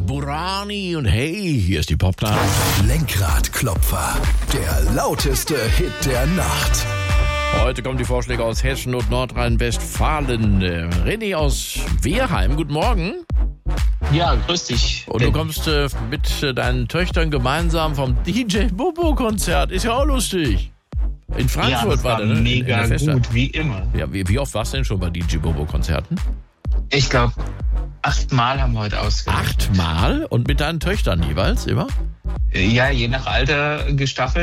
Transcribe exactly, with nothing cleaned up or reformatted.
Burani und hey, hier ist die Popcast. Lenkradklopfer, der lauteste Hit der Nacht. Heute kommen die Vorschläge aus Hessen und Nordrhein-Westfalen. Äh, René aus Wehrheim, guten Morgen. Ja, grüß dich. Und du kommst äh, mit äh, deinen Töchtern gemeinsam vom D J Bobo-Konzert. Ist ja auch lustig. In Frankfurt ja, das war war der, ne? mega In der gut, wie immer. Ja, wie, wie oft warst du denn schon bei D J Bobo-Konzerten? Ich glaube, achtmal haben wir heute ausgewählt. Achtmal? Und mit deinen Töchtern jeweils immer? Ja, je nach Alter gestaffelt.